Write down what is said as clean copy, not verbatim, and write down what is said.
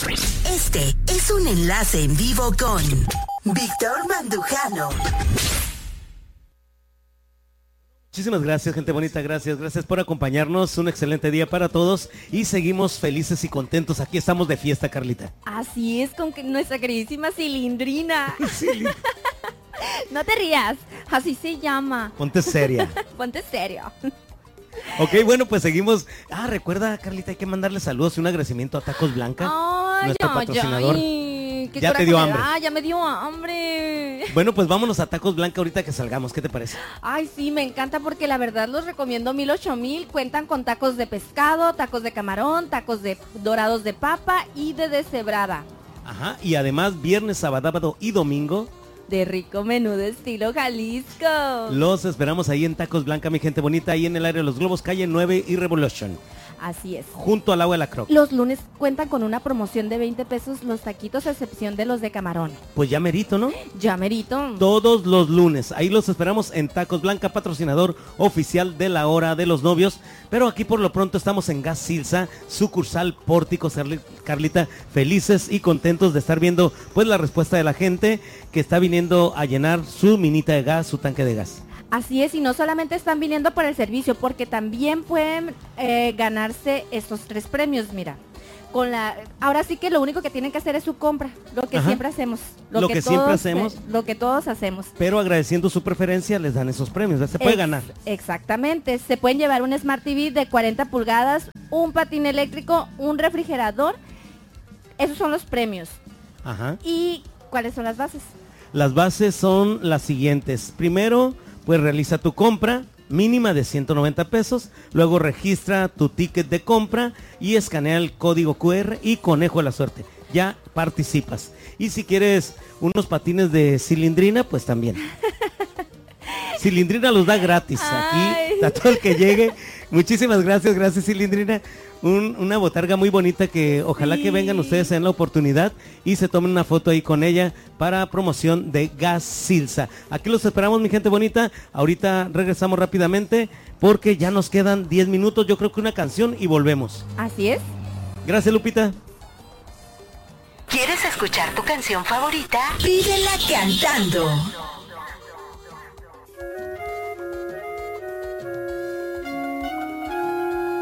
Este es un enlace en vivo con Víctor Mandujano. Muchísimas gracias, gente bonita, gracias por acompañarnos, un excelente día para todos y seguimos felices y contentos, aquí estamos de fiesta, Carlita. Así es, con nuestra queridísima Cilindrina. No te rías, así se llama. Ponte seria. Ponte serio. Ok, bueno, pues seguimos. Recuerda, Carlita, hay que mandarle saludos y un agradecimiento a Tacos Blanca, nuestro patrocinador. Ya te dio hambre. Ya me dio hambre. Bueno, pues vámonos a Tacos Blanca ahorita que salgamos, ¿qué te parece? Ay, sí, me encanta porque la verdad los recomiendo 1000-8000. Cuentan con tacos de pescado, tacos de camarón, tacos de dorados de papa y de deshebrada. Ajá, y además viernes, sábado y domingo de rico menú de estilo Jalisco. Los esperamos ahí en Tacos Blanca, mi gente bonita, ahí en el área de los Globos, calle 9 y Revolution. Así es. Junto al agua de la Croc. Los lunes cuentan con una promoción de 20 pesos los taquitos, a excepción de los de camarón. Pues ya merito, ¿no? Ya merito. Todos los lunes. Ahí los esperamos en Tacos Blanca, patrocinador oficial de la hora de los novios. Pero aquí por lo pronto estamos en Gas Silsa, sucursal Pórticos, Carlita, felices y contentos de estar viendo pues la respuesta de la gente que está viniendo a llenar su minita de gas, su tanque de gas. Así es, y no solamente están viniendo por el servicio, porque también pueden ganarse estos 3 premios, mira. Ahora sí que lo único que tienen que hacer es su compra, lo que siempre hacemos. Lo que todos hacemos. Pero agradeciendo su preferencia les dan esos premios, se puede ganar. Exactamente, se pueden llevar un Smart TV de 40 pulgadas, un patín eléctrico, un refrigerador. Esos son los premios. Ajá. ¿Y cuáles son las bases? Las bases son las siguientes. Primero, pues realiza tu compra mínima de 190 pesos, luego registra tu ticket de compra y escanea el código QR y conejo de la suerte. Ya participas. Y si quieres unos patines de Cilindrina, pues también. Cilindrina los da gratis. Aquí a todo el que llegue. Muchísimas gracias Cilindrina. Una botarga muy bonita que ojalá que vengan ustedes en la oportunidad y se tomen una foto ahí con ella para promoción de Gas Silsa. Aquí los esperamos, mi gente bonita. Ahorita regresamos rápidamente porque ya nos quedan 10 minutos, yo creo que una canción y volvemos. Así es. Gracias, Lupita. ¿Quieres escuchar tu canción favorita? Pídela cantando